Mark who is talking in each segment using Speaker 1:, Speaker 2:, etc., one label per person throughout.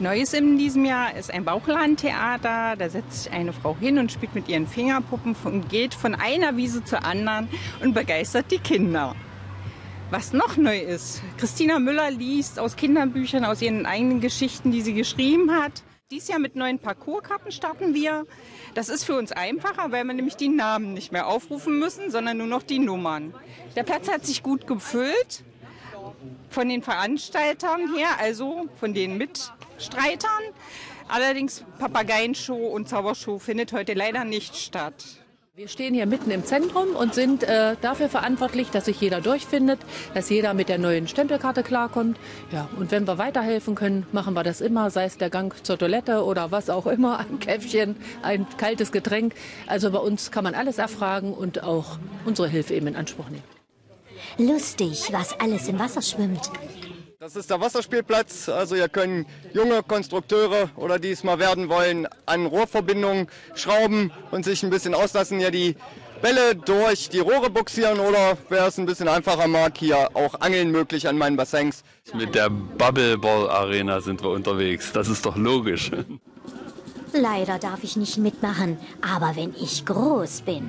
Speaker 1: Neues in diesem Jahr ist ein Bauchladentheater. Da setzt sich eine Frau hin und spielt mit ihren Fingerpuppen und geht von einer Wiese zur anderen und begeistert die Kinder. Was noch neu ist, Christina Müller liest aus Kinderbüchern, aus ihren eigenen Geschichten, die sie geschrieben hat. Dieses Jahr mit neuen Parcourskarten starten wir. Das ist für uns einfacher, weil wir nämlich die Namen nicht mehr aufrufen müssen, sondern nur noch die Nummern. Der Platz hat sich gut gefüllt von den Veranstaltern her, also von den Mitstreitern. Allerdings Papageienshow und Zaubershow findet heute leider nicht statt.
Speaker 2: Wir stehen hier mitten im Zentrum und sind dafür verantwortlich, dass sich jeder durchfindet, dass jeder mit der neuen Stempelkarte klarkommt. Ja, und wenn wir weiterhelfen können, machen wir das immer, sei es der Gang zur Toilette oder was auch immer, ein Käffchen, ein kaltes Getränk. Also bei uns kann man alles erfragen und auch unsere Hilfe eben in Anspruch nehmen.
Speaker 3: Lustig, was alles im Wasser schwimmt.
Speaker 4: Das ist der Wasserspielplatz. Also hier können junge Konstrukteure oder die es mal werden wollen, an Rohrverbindungen schrauben und sich ein bisschen auslassen. Hier die Bälle durch die Rohre buxieren oder wer es ein bisschen einfacher mag, hier auch Angeln möglich an meinen Bassins.
Speaker 5: Mit der Bubbleball Arena sind wir unterwegs. Das ist doch logisch.
Speaker 3: Leider darf ich nicht mitmachen, aber wenn ich groß bin.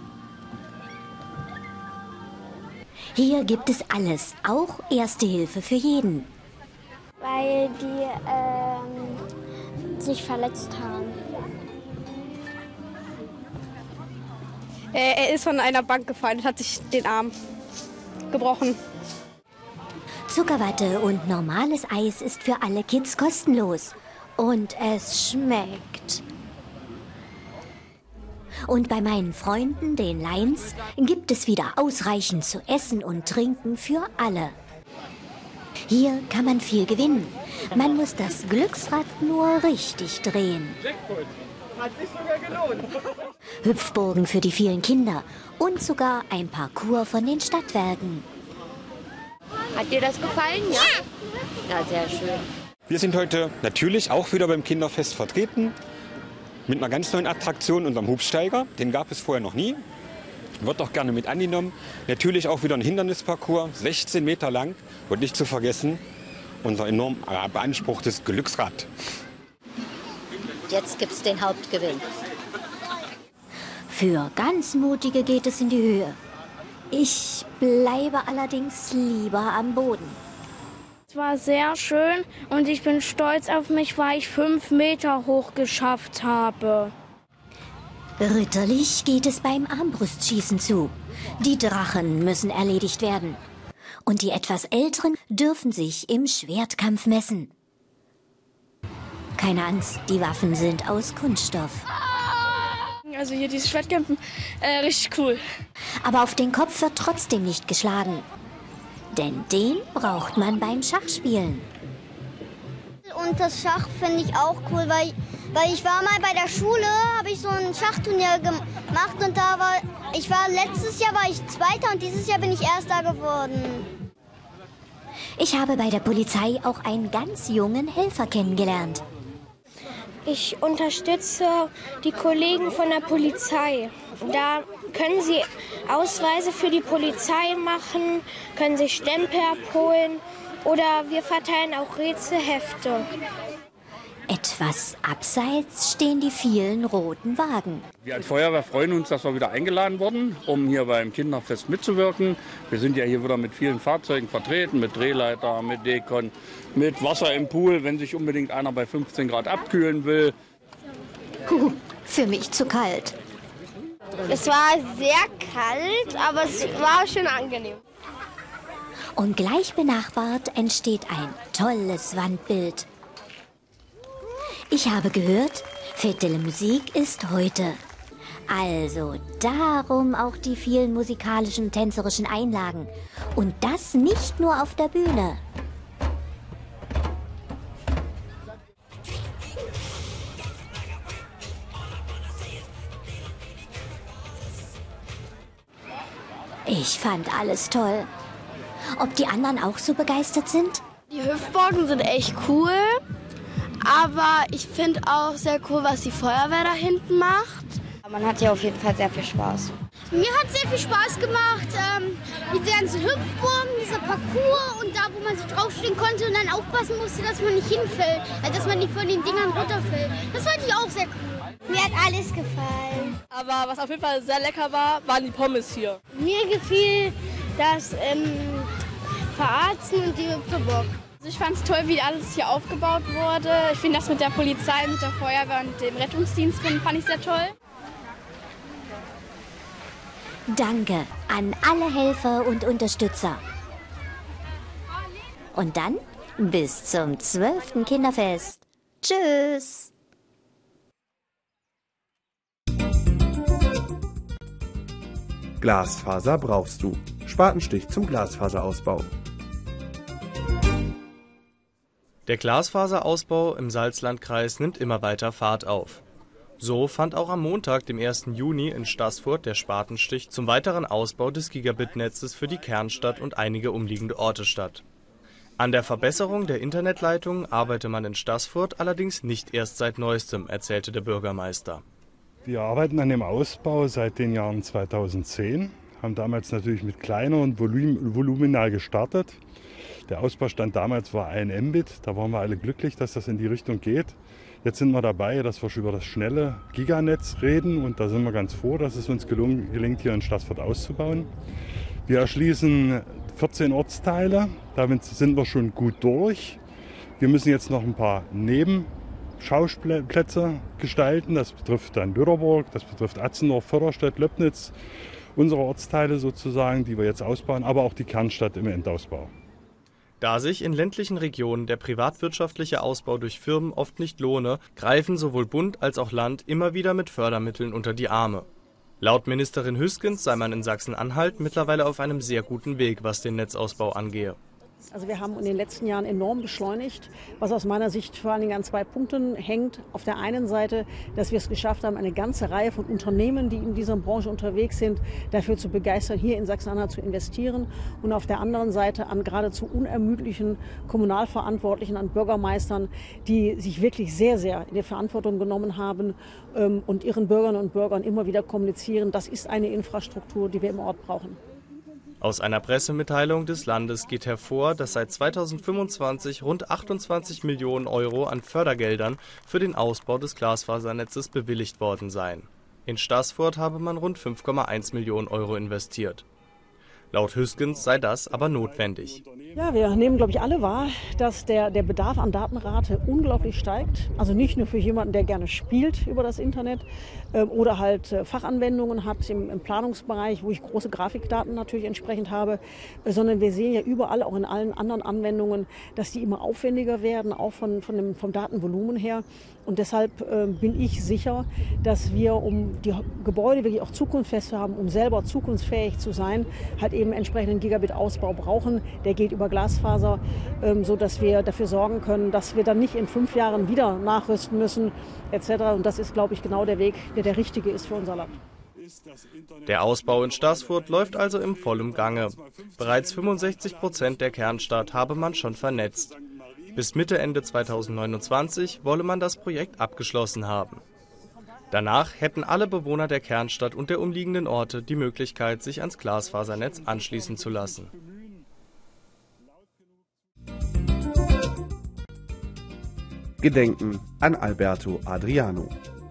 Speaker 3: Hier gibt es alles, auch Erste Hilfe für jeden.
Speaker 6: Weil die sich verletzt haben. Er ist von einer Bank gefallen und hat sich den Arm gebrochen.
Speaker 3: Zuckerwatte und normales Eis ist für alle Kids kostenlos. Und es schmeckt. Und bei meinen Freunden, den Lions, gibt es wieder ausreichend zu essen und trinken für alle. Hier kann man viel gewinnen. Man muss das Glücksrad nur richtig drehen.
Speaker 4: Hat sich sogar gelohnt.
Speaker 3: Hüpfburgen für die vielen Kinder und sogar ein Parcours von den Stadtwerken.
Speaker 7: Hat dir das gefallen? Ja. Ja, sehr schön.
Speaker 8: Wir sind heute natürlich auch wieder beim Kinderfest vertreten. Mit einer ganz neuen Attraktion, unserem Hubsteiger. Den gab es vorher noch nie. Wird auch gerne mit angenommen. Natürlich auch wieder ein Hindernisparcours, 16 Meter lang. Und nicht zu vergessen, unser enorm beanspruchtes Glücksrad.
Speaker 7: Jetzt gibt's den Hauptgewinn.
Speaker 3: Für ganz Mutige geht es in die Höhe. Ich bleibe allerdings lieber am Boden.
Speaker 6: Es war sehr schön und ich bin stolz auf mich, weil ich 5 Meter hoch geschafft habe.
Speaker 3: Ritterlich geht es beim Armbrustschießen zu. Die Drachen müssen erledigt werden. Und die etwas Älteren dürfen sich im Schwertkampf messen. Keine Angst, die Waffen sind aus Kunststoff.
Speaker 6: Also hier dieses Schwertkämpfen, richtig cool.
Speaker 3: Aber auf den Kopf wird trotzdem nicht geschlagen. Denn den braucht man beim Schachspielen.
Speaker 9: Und das Schach finde ich auch cool, weil ich war mal bei der Schule, habe ich so ein Schachturnier gemacht und letztes Jahr war ich Zweiter und dieses Jahr bin ich Erster geworden.
Speaker 3: Ich habe bei der Polizei auch einen ganz jungen Helfer kennengelernt.
Speaker 6: Ich unterstütze die Kollegen von der Polizei. Da können sie Ausweise für die Polizei machen, können sich Stempel abholen oder wir verteilen auch Rätselhefte.
Speaker 3: Etwas abseits stehen die vielen roten Wagen.
Speaker 10: Wir als Feuerwehr freuen uns, dass wir wieder eingeladen wurden, um hier beim Kinderfest mitzuwirken. Wir sind ja hier wieder mit vielen Fahrzeugen vertreten, mit Drehleiter, mit Dekon, mit Wasser im Pool, wenn sich unbedingt einer bei 15 Grad abkühlen will.
Speaker 3: Für mich zu kalt.
Speaker 6: Es war sehr kalt, aber es war schön angenehm.
Speaker 3: Und gleich benachbart entsteht ein tolles Wandbild. Ich habe gehört, Fête de la Musique ist heute. Also darum auch die vielen musikalischen, tänzerischen Einlagen. Und das nicht nur auf der Bühne. Ich fand alles toll. Ob die anderen auch so begeistert sind?
Speaker 6: Die Hüpfburgen sind echt cool, aber ich finde auch sehr cool, was die Feuerwehr da hinten macht.
Speaker 7: Man hat hier auf jeden Fall sehr viel Spaß.
Speaker 9: Mir hat sehr viel Spaß gemacht. Diese ganzen Hüpfburgen, dieser Parcours und da, wo man sich draufstehen konnte und dann aufpassen musste, dass man nicht hinfällt, dass man nicht von den Dingern runterfällt. Das fand ich auch sehr cool.
Speaker 6: Mir hat alles gefallen.
Speaker 11: Aber was auf jeden Fall sehr lecker war, waren die Pommes hier.
Speaker 6: Mir gefiel das Verarzen und die Hüpfburg.
Speaker 12: Also ich fand es toll, wie alles hier aufgebaut wurde. Ich finde das mit der Polizei, mit der Feuerwehr und dem Rettungsdienst fand ich sehr toll.
Speaker 3: Danke an alle Helfer und Unterstützer. Und dann bis zum 12. Kinderfest. Tschüss!
Speaker 13: Glasfaser brauchst du. Spatenstich zum Glasfaserausbau.
Speaker 14: Der Glasfaserausbau im Salzlandkreis nimmt immer weiter Fahrt auf. So fand auch am Montag, dem 1. Juni, in Staßfurt der Spatenstich zum weiteren Ausbau des Gigabit-Netzes für die Kernstadt und einige umliegende Orte statt. An der Verbesserung der Internetleitung arbeite man in Staßfurt allerdings nicht erst seit Neuestem, erzählte der Bürgermeister.
Speaker 15: Wir arbeiten an dem Ausbau seit den Jahren 2010, haben damals natürlich mit kleineren Volumina gestartet. Der Ausbaustand damals war 1 Mbit, da waren wir alle glücklich, dass das in die Richtung geht. Jetzt sind wir dabei, dass wir über das schnelle Giganetz reden und da sind wir ganz froh, dass es uns gelingt, hier in Staßfurt auszubauen. Wir erschließen 14 Ortsteile, damit sind wir schon gut durch. Wir müssen jetzt noch ein paar Nebenschauplätze gestalten, das betrifft dann Lüderburg, das betrifft Atzendorf, Förderstedt, Löbnitz, unsere Ortsteile sozusagen, die wir jetzt ausbauen, aber auch die Kernstadt im Endausbau.
Speaker 14: Da sich in ländlichen Regionen der privatwirtschaftliche Ausbau durch Firmen oft nicht lohne, greifen sowohl Bund als auch Land immer wieder mit Fördermitteln unter die Arme. Laut Ministerin Hüskens sei man in Sachsen-Anhalt mittlerweile auf einem sehr guten Weg, was den Netzausbau angehe.
Speaker 16: Also wir haben in den letzten Jahren enorm beschleunigt, was aus meiner Sicht vor allen Dingen an 2 Punkten hängt. Auf der einen Seite, dass wir es geschafft haben, eine ganze Reihe von Unternehmen, die in dieser Branche unterwegs sind, dafür zu begeistern, hier in Sachsen-Anhalt zu investieren. Und auf der anderen Seite an geradezu unermüdlichen Kommunalverantwortlichen, an Bürgermeistern, die sich wirklich sehr, sehr in die Verantwortung genommen haben und ihren Bürgerinnen und Bürgern immer wieder kommunizieren, das ist eine Infrastruktur, die wir im Ort brauchen.
Speaker 14: Aus einer Pressemitteilung des Landes geht hervor, dass seit 2025 rund 28 Millionen Euro an Fördergeldern für den Ausbau des Glasfasernetzes bewilligt worden seien. In Staßfurt habe man rund 5,1 Millionen Euro investiert. Laut Hüskens sei das aber notwendig.
Speaker 16: Ja, wir nehmen, glaube ich, alle wahr, dass der Bedarf an Datenrate unglaublich steigt. Also nicht nur für jemanden, der gerne spielt über das Internet oder halt Fachanwendungen hat im Planungsbereich, wo ich große Grafikdaten natürlich entsprechend habe, sondern wir sehen ja überall, auch in allen anderen Anwendungen, dass die immer aufwendiger werden, auch vom Datenvolumen her. Und deshalb bin ich sicher, dass wir, um die Gebäude wirklich auch zukunftsfest zu haben, um selber zukunftsfähig zu sein, halt eben entsprechenden Gigabit-Ausbau brauchen. Der geht über Glasfaser, sodass wir dafür sorgen können, dass wir dann nicht in 5 Jahren wieder nachrüsten müssen etc. Und das ist, glaube ich, genau der Weg, der richtige ist für unser Land.
Speaker 14: Der Ausbau in Staßfurt läuft also im vollen Gange. Bereits 65% der Kernstadt habe man schon vernetzt. Bis Ende 2029 wolle man das Projekt abgeschlossen haben. Danach hätten alle Bewohner der Kernstadt und der umliegenden Orte die Möglichkeit, sich ans Glasfasernetz anschließen zu lassen.
Speaker 13: Gedenken an Alberto Adriano.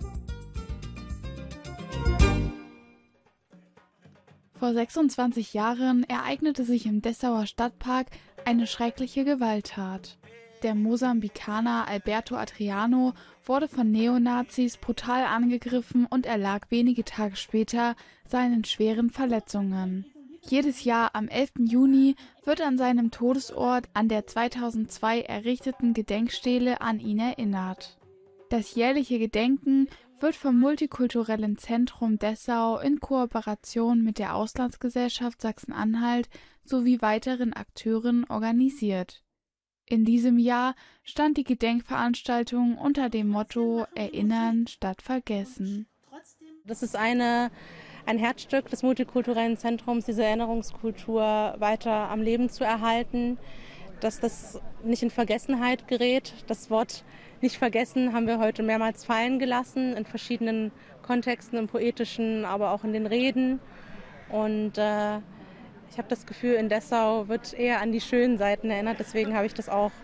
Speaker 17: Vor 26 Jahren ereignete sich im Dessauer Stadtpark eine schreckliche Gewalttat. Der Mosambikaner Alberto Adriano wurde von Neonazis brutal angegriffen und erlag wenige Tage später seinen schweren Verletzungen. Jedes Jahr am 11. Juni wird an seinem Todesort an der 2002 errichteten Gedenkstele an ihn erinnert. Das jährliche Gedenken wird vom Multikulturellen Zentrum Dessau in Kooperation mit der Auslandsgesellschaft Sachsen-Anhalt sowie weiteren Akteuren organisiert. In diesem Jahr stand die Gedenkveranstaltung unter dem Motto Erinnern statt Vergessen.
Speaker 18: Das ist ein Herzstück des Multikulturellen Zentrums, diese Erinnerungskultur weiter am Leben zu erhalten. dass das nicht in Vergessenheit gerät. Das Wort nicht vergessen haben wir heute mehrmals fallen gelassen, in verschiedenen Kontexten, im Poetischen, aber auch in den Reden. Und ich habe das Gefühl, in Dessau wird eher an die schönen Seiten erinnert. Deswegen habe ich das auch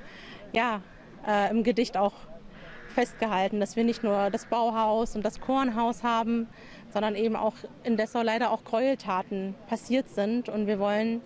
Speaker 18: im Gedicht auch festgehalten, dass wir nicht nur das Bauhaus und das Kornhaus haben, sondern eben auch in Dessau leider auch Gräueltaten passiert sind. Und wir wollen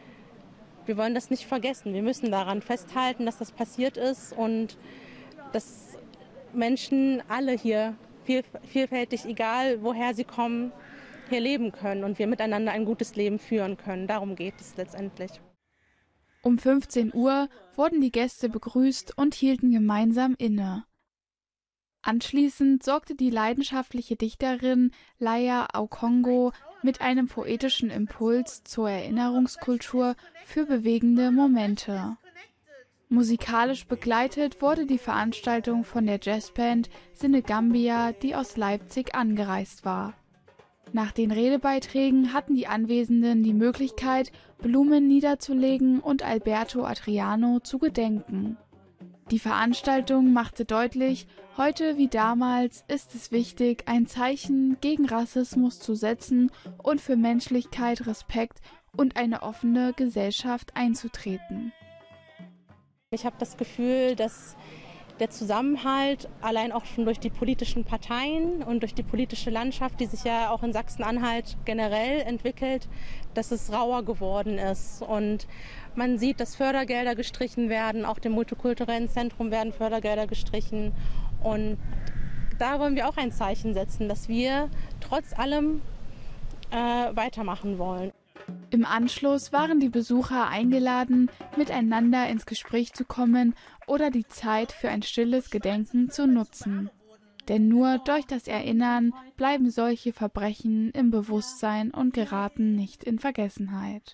Speaker 18: das nicht vergessen. Wir müssen daran festhalten, dass das passiert ist und dass Menschen alle hier vielfältig, egal woher sie kommen, hier leben können und wir miteinander ein gutes Leben führen können. Darum geht es letztendlich.
Speaker 17: Um 15 Uhr wurden die Gäste begrüßt und hielten gemeinsam inne. Anschließend sorgte die leidenschaftliche Dichterin Laia Aukongo mit einem poetischen Impuls zur Erinnerungskultur für bewegende Momente. Musikalisch begleitet wurde die Veranstaltung von der Jazzband Sinegambia, die aus Leipzig angereist war. Nach den Redebeiträgen hatten die Anwesenden die Möglichkeit, Blumen niederzulegen und Alberto Adriano zu gedenken. Die Veranstaltung machte deutlich, heute wie damals ist es wichtig, ein Zeichen gegen Rassismus zu setzen und für Menschlichkeit, Respekt und eine offene Gesellschaft einzutreten.
Speaker 18: Ich habe das Gefühl, dass der Zusammenhalt allein auch schon durch die politischen Parteien und durch die politische Landschaft, die sich ja auch in Sachsen-Anhalt generell entwickelt, dass es rauer geworden ist. Und man sieht, dass Fördergelder gestrichen werden, auch dem multikulturellen Zentrum werden Fördergelder gestrichen. Und da wollen wir auch ein Zeichen setzen, dass wir trotz allem weitermachen wollen.
Speaker 17: Im Anschluss waren die Besucher eingeladen, miteinander ins Gespräch zu kommen oder die Zeit für ein stilles Gedenken zu nutzen. Denn nur durch das Erinnern bleiben solche Verbrechen im Bewusstsein und geraten nicht in Vergessenheit.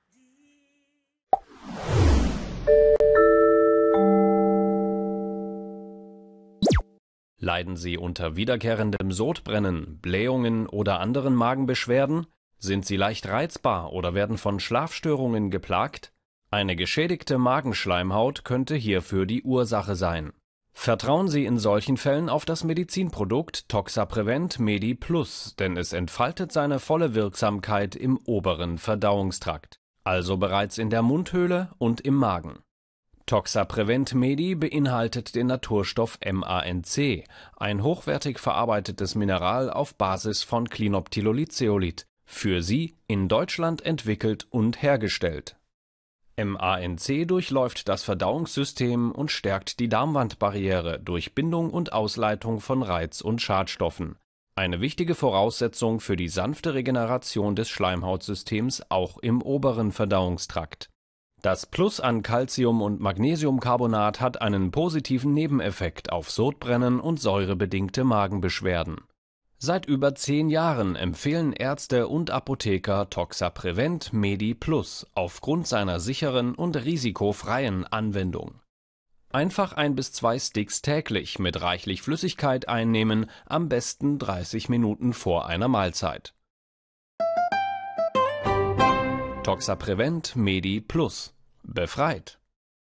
Speaker 19: Leiden Sie unter wiederkehrendem Sodbrennen, Blähungen oder anderen Magenbeschwerden? Sind Sie leicht reizbar oder werden von Schlafstörungen geplagt? Eine geschädigte Magenschleimhaut könnte hierfür die Ursache sein. Vertrauen Sie in solchen Fällen auf das Medizinprodukt Toxaprevent Medi Plus, denn es entfaltet seine volle Wirksamkeit im oberen Verdauungstrakt, also bereits in der Mundhöhle und im Magen. Toxaprevent Medi beinhaltet den Naturstoff MANC, ein hochwertig verarbeitetes Mineral auf Basis von Clinoptilolitzeolit, für Sie in Deutschland entwickelt und hergestellt. MANC durchläuft das Verdauungssystem und stärkt die Darmwandbarriere durch Bindung und Ausleitung von Reiz- und Schadstoffen. Eine wichtige Voraussetzung für die sanfte Regeneration des Schleimhautsystems auch im oberen Verdauungstrakt. Das Plus an Calcium- und Magnesiumcarbonat hat einen positiven Nebeneffekt auf Sodbrennen und säurebedingte Magenbeschwerden. Seit über 10 Jahren empfehlen Ärzte und Apotheker Toxaprevent Medi Plus aufgrund seiner sicheren und risikofreien Anwendung. Einfach 1 bis 2 Sticks täglich mit reichlich Flüssigkeit einnehmen, am besten 30 Minuten vor einer Mahlzeit. Toxaprevent Medi Plus. Befreit!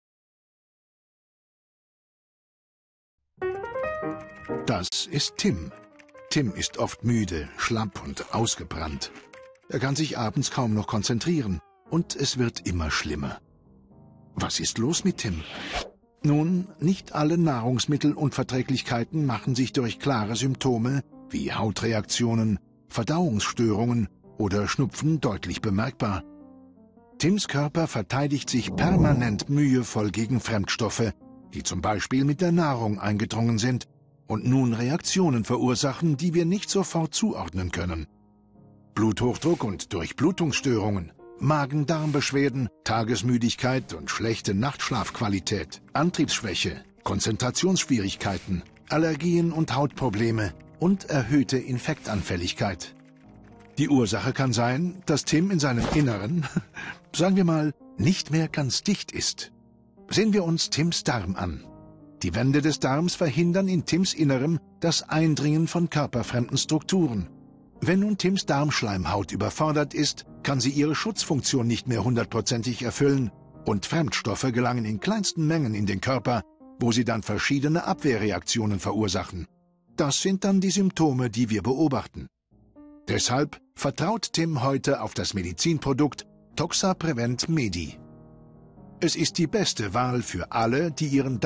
Speaker 20: Das ist Tim. Tim ist oft müde, schlapp und ausgebrannt. Er kann sich abends kaum noch konzentrieren und es wird immer schlimmer. Was ist los mit Tim? Nun, nicht alle Nahrungsmittelunverträglichkeiten machen sich durch klare Symptome wie Hautreaktionen, Verdauungsstörungen oder Schnupfen deutlich bemerkbar. Tims Körper verteidigt sich permanent mühevoll gegen Fremdstoffe, die zum Beispiel mit der Nahrung eingedrungen sind und nun Reaktionen verursachen, die wir nicht sofort zuordnen können. Bluthochdruck und Durchblutungsstörungen, Magen-Darm-Beschwerden, Tagesmüdigkeit und schlechte Nachtschlafqualität, Antriebsschwäche, Konzentrationsschwierigkeiten, Allergien und Hautprobleme und erhöhte Infektanfälligkeit. Die Ursache kann sein, dass Tim in seinem Inneren, sagen wir mal, nicht mehr ganz dicht ist. Sehen wir uns Tims Darm an. Die Wände des Darms verhindern in Tims Innerem das Eindringen von körperfremden Strukturen. Wenn nun Tims Darmschleimhaut überfordert ist, kann sie ihre Schutzfunktion nicht mehr 100%ig erfüllen Und Fremdstoffe gelangen in kleinsten Mengen in den Körper, wo sie dann verschiedene Abwehrreaktionen verursachen. Das sind dann die Symptome, die wir beobachten. Deshalb vertraut Tim heute auf das Medizinprodukt Toxaprevent Medi. Es ist die beste Wahl für alle, die ihren